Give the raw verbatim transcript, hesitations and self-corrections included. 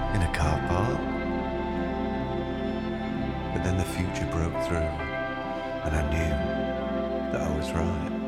in a car park. But then the future broke through, and I knew that I was right.